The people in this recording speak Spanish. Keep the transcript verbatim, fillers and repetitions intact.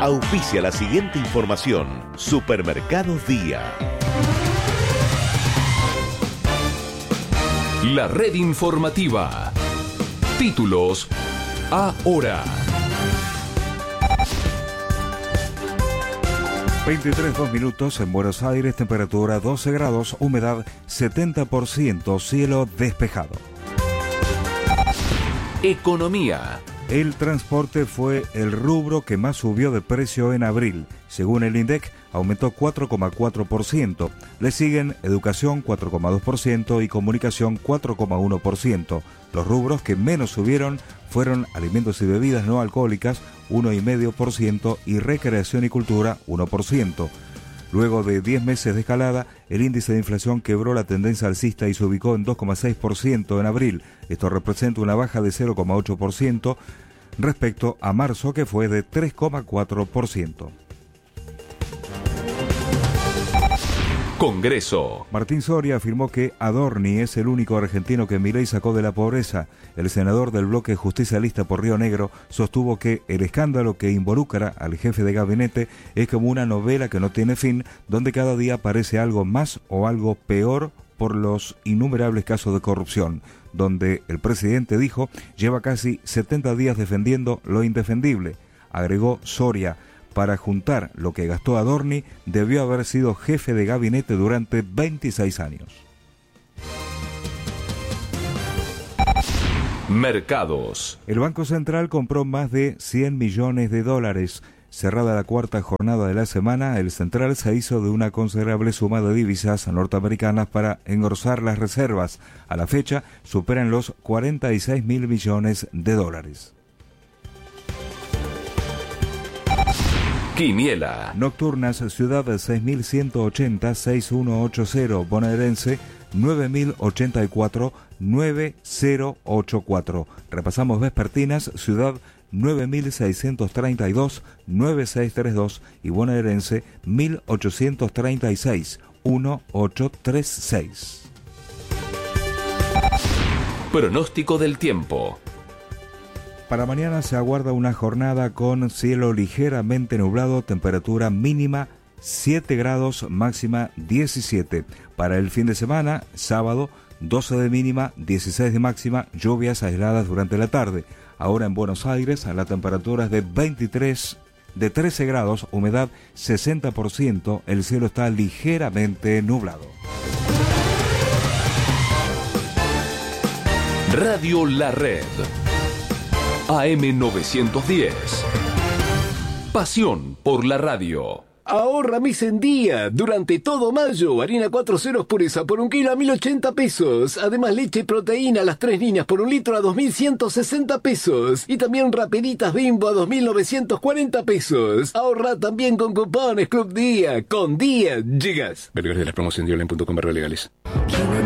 Auspicia la siguiente información. Supermercados Día. La red informativa. Títulos ahora. veintitrés, dos minutos en Buenos Aires, temperatura doce grados, humedad setenta por ciento, cielo despejado. Economía. El transporte fue el rubro que más subió de precio en abril. Según el INDEC, aumentó cuatro coma cuatro por ciento. Le siguen educación cuatro coma dos por ciento y comunicación cuatro coma uno por ciento. Los rubros que menos subieron fueron alimentos y bebidas no alcohólicas, uno coma cinco por ciento, y recreación y cultura, uno por ciento. Luego de diez meses de escalada, el índice de inflación quebró la tendencia alcista y se ubicó en dos coma seis por ciento en abril. Esto representa una baja de cero coma ocho por ciento respecto a marzo, que fue de tres coma cuatro por ciento. Congreso. Martín Soria afirmó que Adorni es el único argentino que Milei sacó de la pobreza. El senador del bloque justicialista por Río Negro sostuvo que el escándalo que involucra al jefe de gabinete es como una novela que no tiene fin, donde cada día aparece algo más o algo peor por los innumerables casos de corrupción, donde el presidente dijo lleva casi setenta días defendiendo lo indefendible. Agregó Soria: para juntar lo que gastó Adorni, debió haber sido jefe de gabinete durante veintiséis años. Mercados. El Banco Central compró más de cien millones de dólares. Cerrada la cuarta jornada de la semana, el Central se hizo de una considerable suma de divisas norteamericanas para engrosar las reservas. A la fecha, superan los cuarenta y seis mil millones de dólares. Quiniela. Nocturnas, Ciudad seis mil ciento ochenta, seis mil ciento ochenta, bonaerense nueve mil ochenta y cuatro, nueve mil ochenta y cuatro. Repasamos vespertinas, Ciudad nueve mil seiscientos treinta y dos, nueve mil seiscientos treinta y dos y bonaerense mil ochocientos treinta y seis, mil ochocientos treinta y seis. Pronóstico del tiempo. Para mañana se aguarda una jornada con cielo ligeramente nublado, temperatura mínima siete grados, máxima diecisiete. Para el fin de semana, sábado, doce de mínima, dieciséis de máxima, lluvias aisladas durante la tarde. Ahora en Buenos Aires, la temperatura es de veintitrés, de trece grados, humedad sesenta por ciento, el cielo está ligeramente nublado. Radio La Red. A M novecientos diez. Pasión por la radio. Ahorra mes en día. Durante todo mayo, harina cuatro ceros pureza por un kilo a mil ochenta pesos. Además, leche y proteína a las tres líneas por un litro a dos mil ciento sesenta pesos. Y también raperitas Bimbo a dos mil novecientos cuarenta pesos. Ahorra también con cupones Club Día. Con Día llegas. Ver de la promoción de online punto com barra legales.